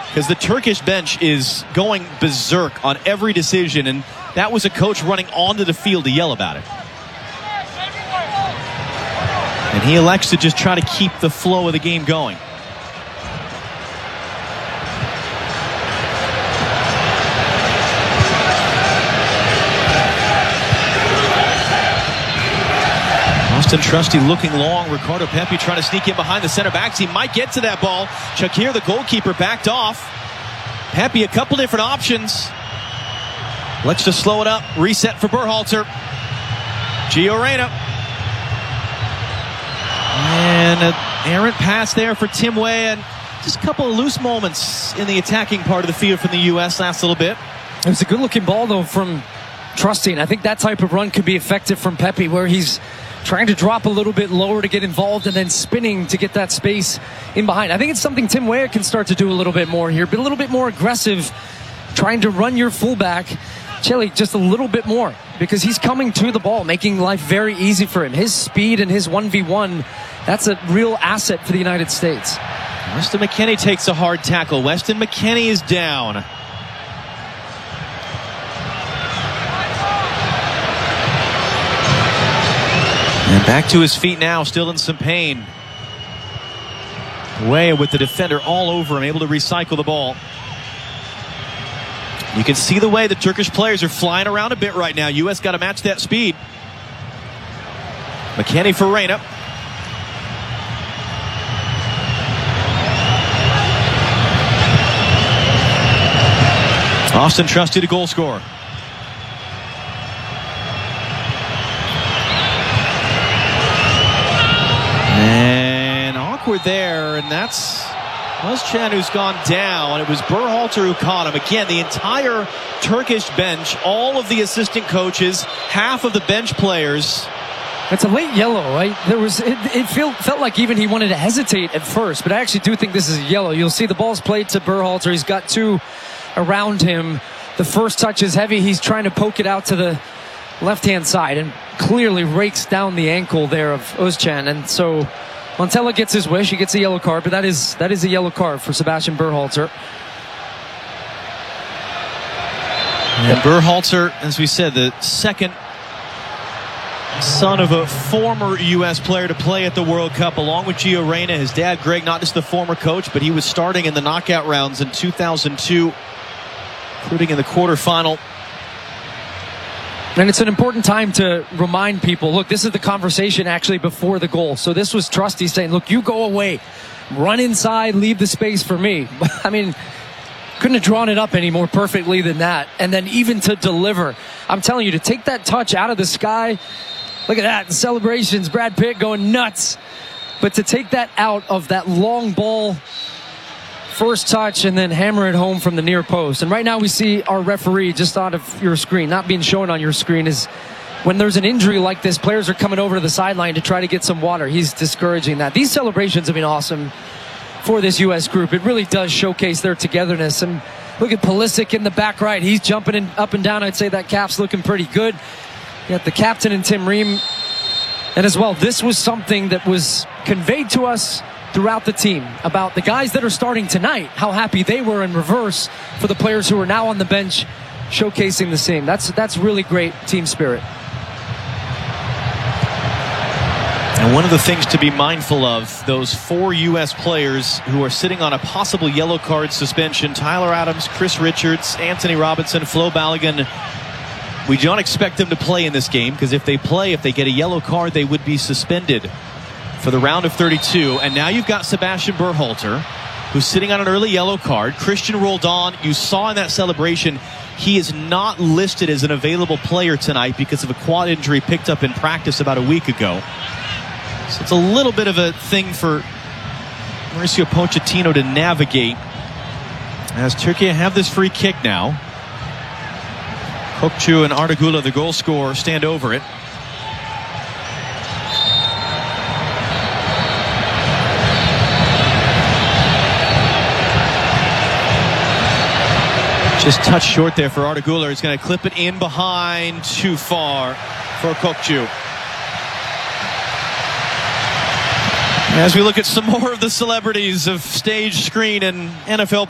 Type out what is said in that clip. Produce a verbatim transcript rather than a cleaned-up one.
because the Turkish bench is going berserk on every decision, and that was a coach running onto the field to yell about it. And he elects to just try to keep the flow of the game going. Austin Trusty looking long. Ricardo Pepi trying to sneak in behind the center backs. He might get to that ball. Shakir, the goalkeeper, backed off. Pepi, a couple different options. Let's just slow it up. Reset for Berhalter. Gio Reyna. And an errant pass there for Tim Weah. And just a couple of loose moments in the attacking part of the field from the U S last little bit. It was a good-looking ball, though, from Trusty. And I think that type of run could be effective from Pepi, where he's trying to drop a little bit lower to get involved and then spinning to get that space in behind. I think it's something Tim Weah can start to do a little bit more here. Be a little bit more aggressive, trying to run your fullback, Chile, just a little bit more, because he's coming to the ball, making life very easy for him. His speed and his one v one, that's a real asset for the United States. Weston McKennie takes a hard tackle. Weston McKennie is down. And back to his feet now, still in some pain. Weah with the defender all over him, able to recycle the ball. You can see the way the Turkish players are flying around a bit right now. U S got to match that speed. McKennie for Reyna. Austin Trusty, the goal scorer. And awkward there, and that's Özcan who's gone down. It was Berhalter who caught him. Again, the entire Turkish bench, all of the assistant coaches, half of the bench players. It's a late yellow, right? There was it, it felt, felt like even he wanted to hesitate at first, but I actually do think this is a yellow. You'll see the ball's played to Berhalter. He's got two around him. The first touch is heavy. He's trying to poke it out to the left-hand side and clearly rakes down the ankle there of Özcan. And so Montella gets his wish. He gets a yellow card, but that is that is a yellow card for Sebastian Berhalter. And Berhalter, as we said, the second son of a former U S player to play at the World Cup, along with Gio Reyna. His dad, Greg, not just the former coach, but he was starting in the knockout rounds in two thousand two, including in the quarterfinal. And it's an important time to remind people, look, this is the conversation actually before the goal. So this was Trusty saying, look, you go away, run inside, leave the space for me. I mean, couldn't have drawn it up any more perfectly than that. And then even to deliver, I'm telling you, to take that touch out of the sky, look at that, the celebrations, Brad Pitt going nuts. But to take that out of that long ball, first touch, and then hammer it home from the near post. And right now we see our referee just out of your screen, not being shown on your screen, is when there's an injury like this, players are coming over to the sideline to try to get some water. He's discouraging that. These celebrations have been awesome for this U S group. It really does showcase their togetherness. And look at Pulisic in the back right. He's jumping in, up and down. I'd say that cap's looking pretty good. You got the captain and Tim Ream. And as well, this was something that was conveyed to us throughout the team about the guys that are starting tonight, how happy they were in reverse for the players who are now on the bench, showcasing the same. That's that's really great team spirit. And one of the things to be mindful of, those four U S players who are sitting on a possible yellow card suspension: Tyler Adams, Chris Richards, Anthony Robinson, Flo Balogun. We don't expect them to play in this game, because if they play, if they get a yellow card, they would be suspended for the round of thirty-two. And now you've got Sebastian Berhalter, who's sitting on an early yellow card. Christian Roldan, you saw in that celebration, he is not listed as an available player tonight because of a quad injury picked up in practice about a week ago. So it's a little bit of a thing for Mauricio Pochettino to navigate, as Turkey have this free kick now. Kokcu and Ardagula, the goal scorer, stand over it. Just touched short there for Ardagula. He's going to clip it in behind, too far for Kokcu. As we look at some more of the celebrities of stage, screen, and N F L